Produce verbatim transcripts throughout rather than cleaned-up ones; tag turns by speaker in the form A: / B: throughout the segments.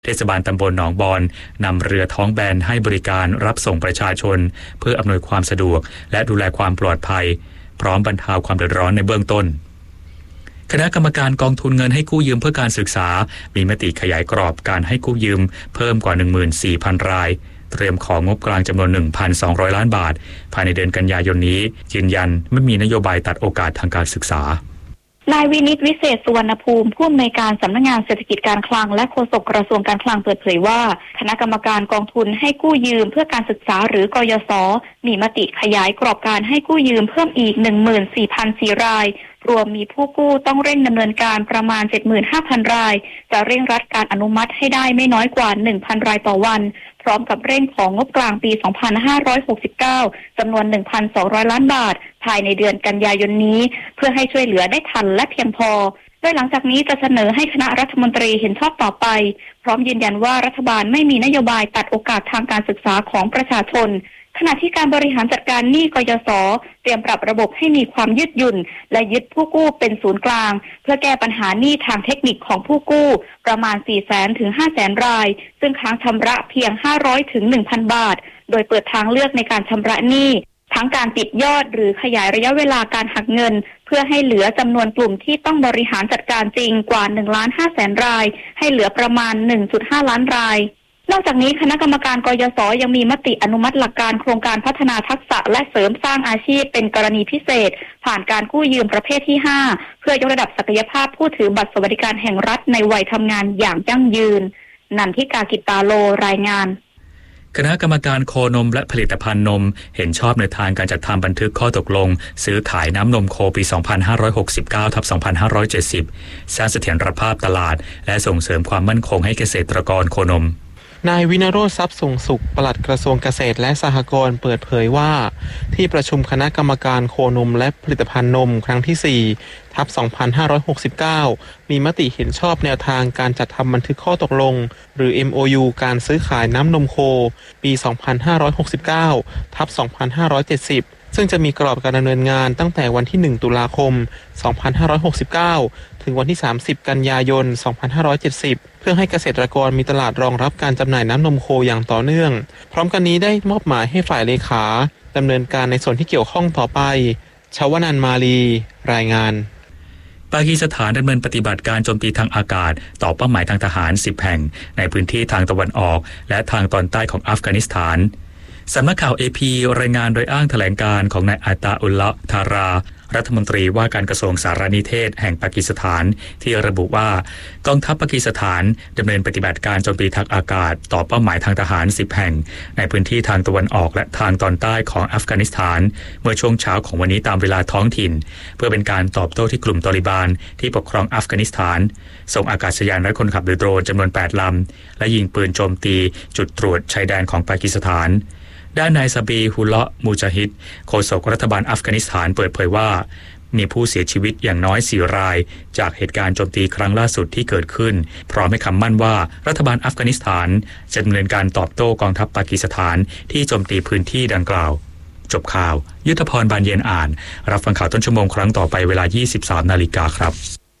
A: เทศบาลตำบลหนองบอนนำเรือท้องแบนให้บริการรับส่งประชาชนเพื่ออำนวยความสะดวกและดูแลความปลอดภัยพร้อมบรรเทาความเดือดร้อนในเบื้องต้นคณะกรรมการกองทุนเงินให้กู้ยืมเพื่อการศึกษามีมติขยายกรอบการให้กู้ยืมเพิ่มกว่า หนึ่งหมื่นสี่พัน รายเตรียมของงบกลางจำนวน หนึ่งพันสองร้อย ล้านบาทภายในเดือนกันยายนนี้ยืนยันไม่มีนโยบายตัดโอกาสทางการศึกษาน
B: ายวินิตวิเศษสุวรรณภูมิผู้อำนวยการสำนักงานเศรษฐกิจการคลังและโฆษกกระทรวงการคลังเปิดเผยว่าคณะกรรมการกองทุนให้กู้ยืมเพื่อการศึกษาหรือกยศมีมติขยายกรอบการให้กู้ยืมเพิ่มอีก หนึ่งหมื่นสี่พันสี่ รายรวมมีผู้กู้ต้องเร่งดำเนินการประมาณ เจ็ดหมื่นห้าพัน รายจะเร่งรัดการอนุมัติให้ได้ไม่น้อยกว่า หนึ่งพัน รายต่อวันพร้อมกับเร่งของงบกลางปี สองพันห้าร้อยหกสิบเก้า จำนวน หนึ่งพันสองร้อย ล้านบาทภายในเดือนกันยายนนี้เพื่อให้ช่วยเหลือได้ทันและเพียงพอโดยหลังจากนี้จะเสนอให้คณะรัฐมนตรีเห็นชอบต่อไปพร้อมยืนยันว่ารัฐบาลไม่มีนโยบายตัดโอกาสทางการศึกษาของประชาชนขณะที่การบริหารจัดการหนี้กยศเตรียมปรับระบบให้มีความยืดหยุ่นและยึดผู้กู้เป็นศูนย์กลางเพื่อแก้ปัญหาหนี้ทางเทคนิคของผู้กู้ประมาณ สี่แสน ถึง ห้าแสน รายซึ่งค้างชำระเพียง ห้าร้อย ถึง หนึ่งพัน บาทโดยเปิดทางเลือกในการชำระหนี้ทั้งการปิดยอดหรือขยายระยะเวลาการหักเงินเพื่อให้เหลือจำนวนกลุ่มที่ต้องบริหารจัดการจริงกว่า หนึ่งล้านห้าแสน รายให้เหลือประมาณ หนึ่งจุดห้า ล้านรายนอกจากนี้คณะกรรมการกยศยังมีมติอนุมัติหลักการโครงการพัฒนาทักษะและเสริมสร้างอาชีพเป็นกรณีพิเศษผ่านการกู้ยืมประเภทที่ห้าเพื่อยกระดับศักยภาพผู้ถือบัตรสวัสดิการแห่งรัฐในวัยทำงานอย่างยั่งยืนนันทิกากิตาโลรายงาน
A: คณะกรรมการโคนมและผลิตภัณฑ์นมเห็นชอบในทางการจัดทำบันทึกข้อตกลงซื้อขายน้ำนมโคปี สองพันห้าร้อยหกสิบเก้า ทับ สองพันห้าร้อยเจ็ดสิบ สร้างเสถียรภาพตลาดและส่งเสริมความมั่นคงให้เกษตรกรโคนม
C: นายวินโรจน์ทรัพย์สูงสุขปลัดกระทรวงเกษตรและสหกรณ์เปิดเผยว่าที่ประชุมคณะกรรมการโคนมและผลิตภัณฑ์นมครั้งที่สี่ทับสองพันห้าร้อยหกสิบเก้ามีมติเห็นชอบแนวทางการจัดทำบันทึกข้อตกลงหรือ เอ็ม โอ ยู การซื้อขายน้ำนมโคปี สองพันห้าร้อยหกสิบเก้า ทับ สองพันห้าร้อยเจ็ดสิบซึ่งจะมีกรอบการดำเนินงานตั้งแต่วันที่หนึ่งตุลาคมสองพันห้าร้อยหกสิบเก้าถึงวันที่สามสิบกันยายนสองพันห้าร้อยเจ็ดสิบเพื่อให้เกษตรกรมีตลาดรองรับการจำหน่ายน้ำนมโคอย่างต่อเนื่องพร้อมกันนี้ได้มอบหมายให้ฝ่ายเลขาดำเนินการในส่วนที่เกี่ยวข้องต่อไปชวนันท์มาลีรายงาน
A: ปากีสถานดำเนินปฏิบัติการโจมตีทางอากาศต่อเป้าหมายทางทหารสิบแห่งในพื้นที่ทางตะวันออกและทางตอนใต้ของอัฟกานิสถานสำนักข่าว เอ พี รายงานโดยอ้างแถลงการของนายอาตาอุลละทารารัฐมนตรีว่าการกระทรวงสารนิเทศแห่งปากีสถานที่ระบุว่ากองทัพปากีสถานดำเนินปฏิบัติการโจมตีทางอากาศต่อเป้าหมายทางทหารสิบแห่งในพื้นที่ทางตะวันออกและทางตอนใต้ของอัฟกานิสถานเมื่อช่วงเช้าของวันนี้ตามเวลาท้องถิ่นเพื่อเป็นการตอบโต้ที่กลุ่มตอลิบานที่ปกครองอัฟกานิสถานส่งอากาศยานไร้คนขับหรือโดรนจำนวนแปดลำและยิงปืนโจมตีจุดตรวจชายแดนของปากีสถานด้านนายซาบีฮุลเลาะห์มูจาฮิดโฆษกรัฐบาลอัฟกานิสถานเปิดเผยว่ามีผู้เสียชีวิตอย่างน้อยสี่รายจากเหตุการณ์โจมตีครั้งล่าสุดที่เกิดขึ้นพร้อมให้คำมั่นว่ารัฐบาลอัฟกานิสถานจะดำเนินการตอบโต้กองทัพปากีสถานที่โจมตีพื้นที่ดังกล่าวจบข่าวยุทธพรบานเย็นอ่านรับฟังข่าวต้นชั่วโมงครั้งต่อไปเวลา ยี่สิบสาม นาฬิกาครับ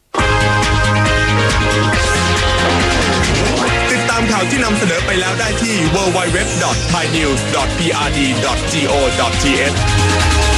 D: ติดตามข่าวที่นำเสนอไปแล้วได้ที่ ดับเบิลยู ดับเบิลยู ดับเบิลยู ดอท ไทยนิวส์ ดอท พี อาร์ ดี ดอท โก ดอท ที เอช